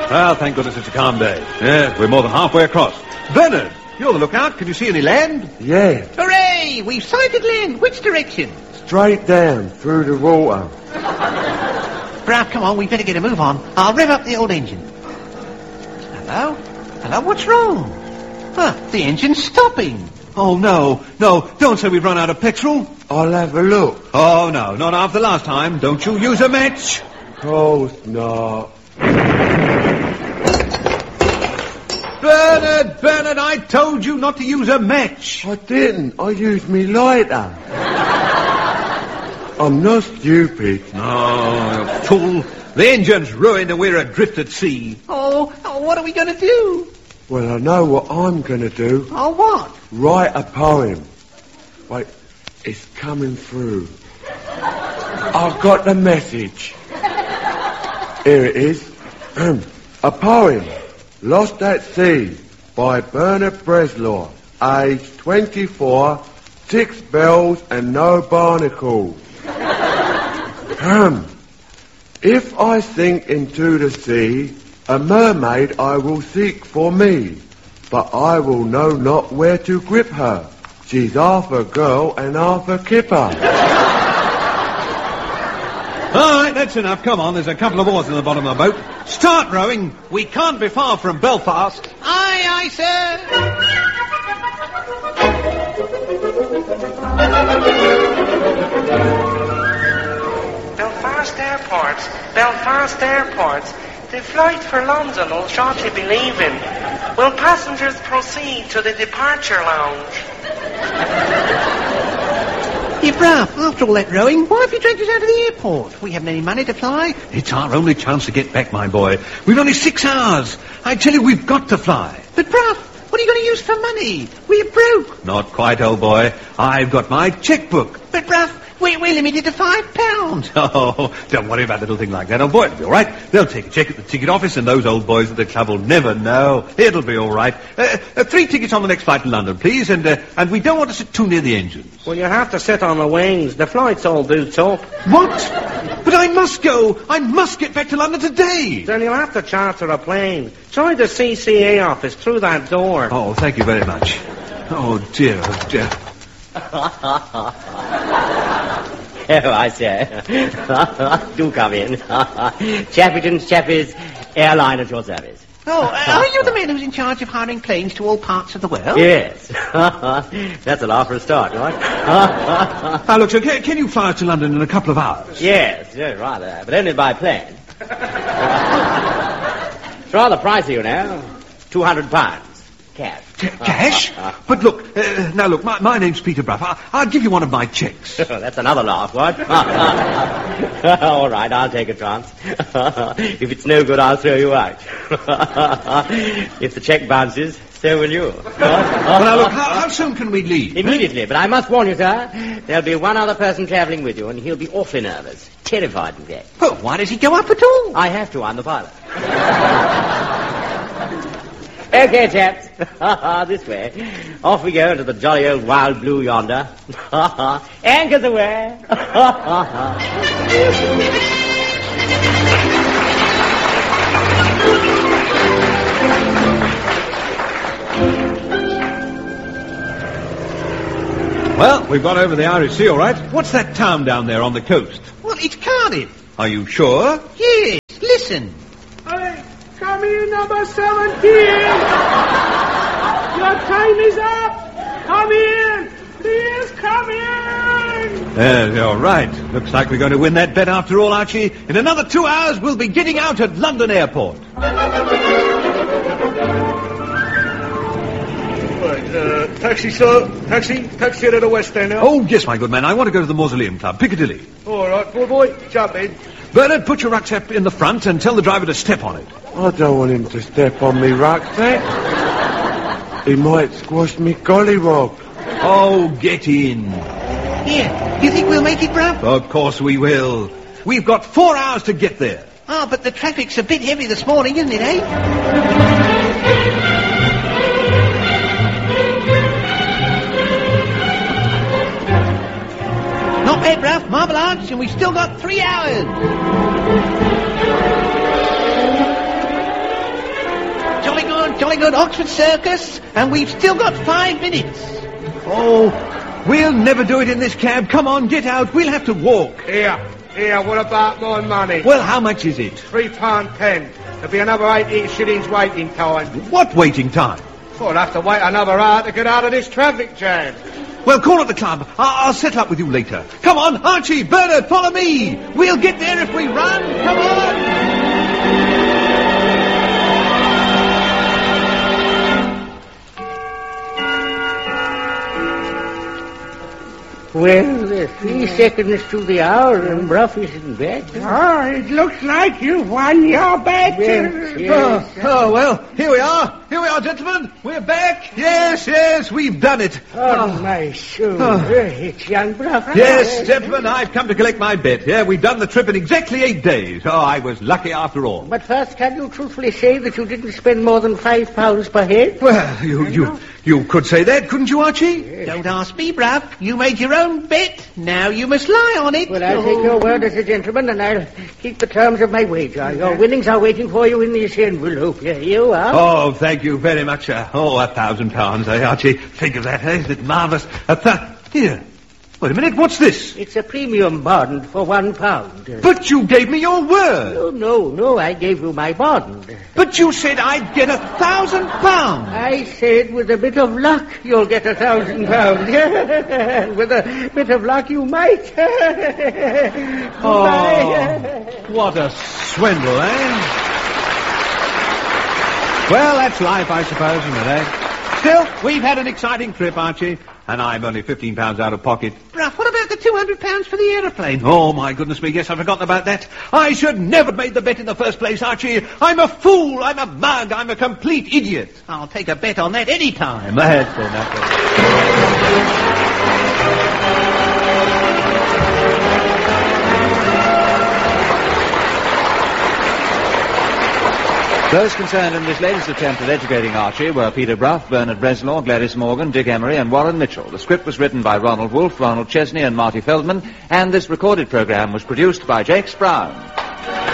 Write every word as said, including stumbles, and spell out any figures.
Well, thank goodness it's a calm day. Yes, we're more than halfway across. Bernard, you're the lookout. Can you see any land? Yeah. Hooray! We've sighted land. Which direction? Straight down, through the water. Bruv, come on, we better get a move on. I'll rev up the old engine. Hello? Hello, what's wrong? Huh, the engine's stopping. Oh, no, no, don't say we've run out of petrol. I'll have a look. Oh, no, not after last time. Don't you use a match. Of course not. Bernard, Bernard, I told you not to use a match. I didn't. I used me lighter. I'm not stupid. No, you fool. The engine's ruined and we're adrift at sea. Oh, oh what are we going to do? Well, I know what I'm going to do. Oh, what? Write a poem. Wait, it's coming through. I've got the message. Here it is. A poem. Lost at Sea by Bernard Bresslaw. Age twenty-four. Six bells and no barnacles. Um, if I sink into the sea, a mermaid I will seek for me, but I will know not where to grip her. She's half a girl and half a kipper. All right, that's enough. Come on, there's a couple of oars in the bottom of the boat. Start rowing. We can't be far from Belfast. Aye, aye, sir. Belfast Airport, Belfast Airport. The flight for London will shortly be leaving. Will passengers proceed to the departure lounge? Yeah, bruv, after all that rowing, why have you dragged us out of the airport? We haven't any money to fly. It's our only chance to get back, my boy. We've only six hours. I tell you, we've got to fly. But, bruv, what are you going to use for money? We're broke. Not quite, old boy. I've got my checkbook. But, bruv, we're, we're limited to five pounds. Oh, don't worry about a little thing like that, old boy. It'll be all right. They'll take a check at the ticket office, and those old boys at the club will never know. It'll be all right. Uh, uh, three tickets on the next flight to London, please, and uh, and we don't want to sit too near the engines. Well, you have to sit on the wings. The flight's all booked up. What? But I must go. I must get back to London today. Then you'll have to charter a plane. Try the C C A office through that door. Oh, thank you very much. Oh, dear, oh, dear. Oh, I say. Do come in. Chappieton's Chappies, airline at your service. Oh, uh, are you the man who's in charge of hiring planes to all parts of the world? Yes. That's a laugh for a start, right? Now, look, sir, can, can you fly us to London in a couple of hours? Yes, yes, rather, but only by plane. It's rather pricey, you know. Two hundred pounds. Cash. C- cash? But look, uh, now look, my, my name's Peter Bruff. I, I'll give you one of my checks. That's another laugh, what? All right, I'll take a chance. If it's no good, I'll throw you out. If the check bounces, so will you. Well, now look, how, how soon can we leave? Immediately, but I must warn you, sir, there'll be one other person travelling with you, and he'll be awfully nervous. Terrified, in fact. Oh, why does he go up at all? I have to, I'm the pilot. Okay, chaps. This way. Off we go into the jolly old wild blue yonder. Anchors away. Well, we've got over the Irish Sea, all right. What's that town down there on the coast? Well, it's Cardiff. Are you sure? Yes, listen. Hey, come in, number seventeen. Your time is up. Come in. Please come in. Uh, you're right. Looks like we're going to win that bet after all, Archie. In another two hours, we'll be getting out at London Airport. Right, uh, taxi, sir. Taxi. Taxi to the West End now. Oh, yes, my good man. I want to go to the Mausoleum Club, Piccadilly. All right, poor boy. Jump in. Bernard, put your rucksack in the front and tell the driver to step on it. I don't want him to step on me rucksack. He might squash me gollywog. Oh, get in. Here, you think we'll make it, bruv? Of course we will. We've got four hours to get there. Oh, but the traffic's a bit heavy this morning, isn't it, eh? Not bad, bruv. Marble Arch, and we've still got three hours. jolly good Oxford Circus, and we've still got five minutes. Oh, we'll never do it in this cab. Come on, get out. We'll have to walk. Here, here, what about my money? Well, how much is it? Three pound ten. There'll be another eighteen shillings waiting time. What waiting time? Well, I'll have to wait another hour to get out of this traffic jam. Well, call at the club. I- I'll settle up with you later. Come on, Archie, Bernard, follow me. We'll get there if we run. Come on. Well, there's three seconds to the hour and Bruff is in bed. Oh, it looks like you've won your bet. Yes, yes. Oh, oh, well, here we are. Here we are, gentlemen. We're back. Yes, yes, we've done it. Oh, my soul. Oh. It's young Bruff. Yes, gentlemen, I've come to collect my bet. Yeah, we've done the trip in exactly eight days. Oh, I was lucky after all. But first, can you truthfully say that you didn't spend more than five pounds per head? Well, you, you, you could say that, couldn't you, Archie? Don't ask me, bruv. You made your own bet. Now you must lie on it. Well, I'll take your word as a gentleman, and I'll keep the terms of my wager. Your winnings are waiting for you in this envelope. Here you are. Oh, thank you very much. Uh, oh, a thousand pounds, eh, Archie? Think of that, eh? Isn't it marvellous? A th- Here. Wait a minute, what's this? It's a premium bond for one pound. But you gave me your word. No, no, no, I gave you my bond. But you said I'd get a thousand pounds. I said with a bit of luck you'll get a thousand pounds. With a bit of luck you might. Oh, what a swindle, eh? Well, that's life, I suppose, isn't it, eh? Still, we've had an exciting trip, Archie, and I'm only fifteen pounds out of pocket. Bruv, what about the two hundred pounds for the aeroplane? Oh, my goodness me, yes, I've forgotten about that. I should never have made the bet in the first place, Archie. I'm a fool, I'm a mug, I'm a complete idiot. I'll take a bet on that any time. That's enough. Those concerned in this latest attempt at educating Archie were Peter Bruff, Bernard Breslaw, Gladys Morgan, Dick Emery, and Warren Mitchell. The script was written by Ronald Wolfe, Ronald Chesney, and Marty Feldman, and this recorded program was produced by Jakes Brown.